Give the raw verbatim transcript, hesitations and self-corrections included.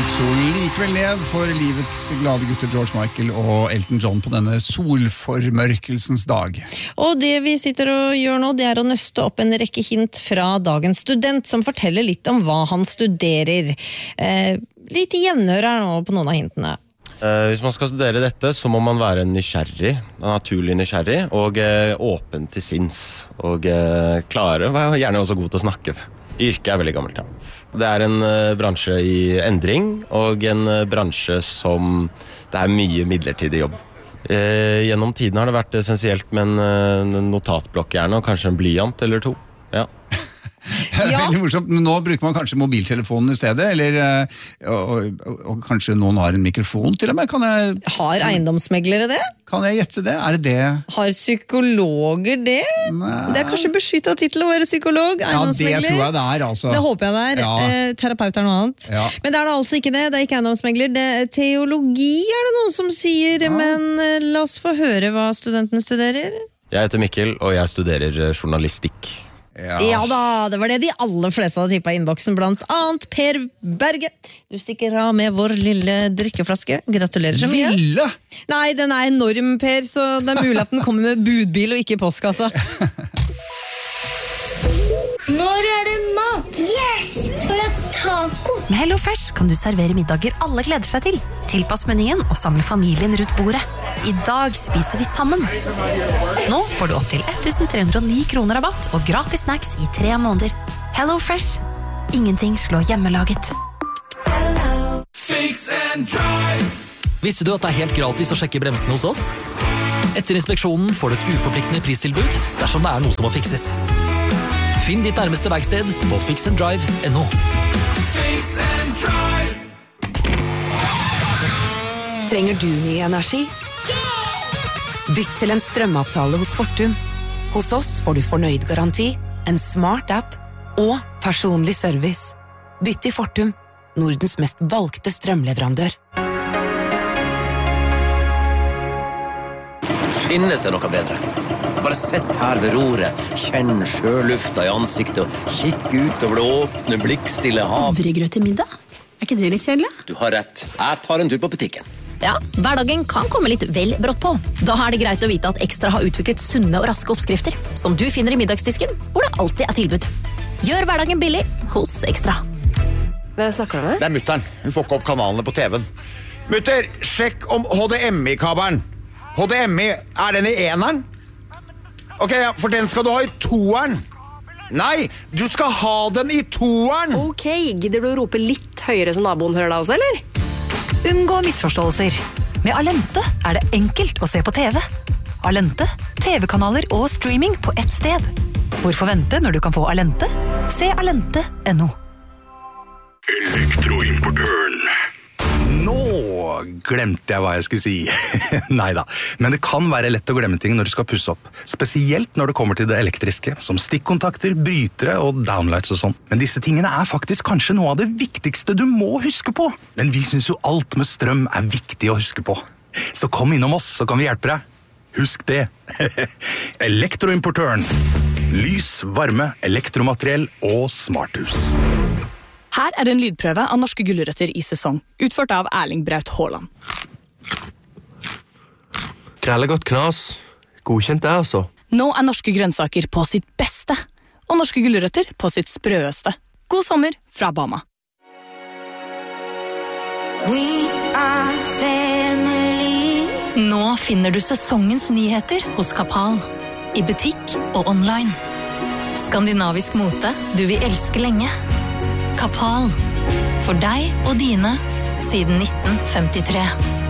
gikk solen likevel ned for livets glade gutter George Michael og Elton John på denne solformørkelsens dag. Og det vi sitter og gjør nå, det er å nøste opp en rekke hint fra dagens student, som forteller litt om hva han studerer. Eh, litt gjenhør her nå på noen av hintene. Uh, hvis man skal studere dette, så må man være nysgjerrig, naturlig nysgjerrig, og uh, åpen til sinns, og uh, klare, og gjerne også god til å snakke. Yrket er veldig gammelt, ja. Det er en uh, bransje i endring, og en uh, bransje som det er mye midlertidig jobb. Uh, gjennom tiden har det vært essensielt med en uh, notatblokk gjerne, og kanskje en blyant eller to, ja. Ja. Veldig morsomt, men nå bruker man kanskje mobiltelefonen i stedet, eller, og, og, og kanskje noen har en mikrofon til og med. Kan jeg, Har eiendomsmeglere det? Kan jeg gjette det? Er det det? Har psykologer det? Nei. Det er kanskje beskyttet titel å være psykolog, Ja, eiendomsmegler. det tror jeg det er, altså. Det håper jeg det er. Ja. Eh, terapeut er noe annet. Ja. Men det er det altså ikke det. Det er ikke eiendomsmegler. Det er teologi, er det noen som sier. Ja. Men eh, la oss få høre hva studenten studerer. Jeg heter Mikkel, og jeg studerer uh, journalistikk. Ja. Ja da, det var det de aller fleste hadde tippet i innboksen, blant annet Per Berge. Du stikker av med vår lille drikkeflaske. Gratulerer så mye. Lille? Nei, den er enorm, Per, så det er mulig at den kommer med budbil og ikke i postkassa. Når er det mat? Yes! Skal vi ha taco? Med HelloFresh kan du servere middager alle gleder seg til. Tilpass menyen og samle familien rundt bordet. I dag spiser vi sammen. Nå får du opp til elleve hundre og ni kroner rabatt og gratis snacks i tre måneder. HelloFresh. Ingenting slår hjemmelaget. Fix and drive. Visste du at det er helt gratis å sjekke bremsene hos oss? Etter inspeksjonen får du et uforpliktende pristilbud dersom det er noe som må fikses. Finn ditt nærmeste verksted på fix and drive punktum no. Fix and drive. Trenger du ny energi? Bytt til en strømavtale hos Fortum. Hos oss får du fornøyd garanti, en smart app og personlig service. Bytt til Fortum, Nordens mest valgte strømleverandør. Finnes det noe bedre? Bare sett her ved roret, kjenn sjølufta i ansiktet og kikk ut over det åpne, blikkstille hav. Havregrøt til middag? Er ikke det litt kjedelig? Du har rett. Jeg tar en tur på butikken. Ja, hverdagen kan komme litt vel brått på. Da er det greit å vite at Ekstra har utviklet sunne og raske oppskrifter, som du finner i middagsdisken, hvor det alltid er tilbud. Gjør hverdagen billig hos Ekstra. Hvem snakker du med? Det er mutteren. Hun får ikke opp kanalene på T V-en. Mutter, sjekk om H D M I-kabelen. H D M I, er den i eneren? Ok, ja, for den skal du ha i toeren. Nei, du skal ha den i toeren. Ok, gidder du å rope litt høyere som naboen hører deg også, eller? Unngå misforståelser. Med Alente er det enkelt å se på T V. Alente, T V-kanaler og streaming på ett sted. Hvorfor vente når du kan få Alente? Se alente punktum no. Elektroimportøren. Nå glemte jeg hva jeg skulle si. Neida, men det kan være lett å glemme ting når du skal pusse opp. Spesielt når det kommer til det elektriske, som stikkontakter, brytere og downlights og sånn. Men disse tingene er faktisk kanskje noe av det viktigste du må huske på. Men vi synes jo alt med strøm er viktig å huske på. Så kom innom oss, så kan vi hjelpe deg. Husk det. Elektroimportøren. Lys, varme, elektromateriell og smarthus. Her er en lydprøve av norske gulrøtter i sesong, utført av Erling Braut Haaland. Krellegodt knas. Godkjent det, altså. Nå er norske grønnsaker på sitt beste, og norske gulrøtter på sitt sprøeste. God sommer fra Bama. We are family. Nå finner du sesongens nyheter hos Kapal. I butikk og online. Skandinavisk mote du vil elske lenge. Kapal. For deg og dine siden nitten femtitre.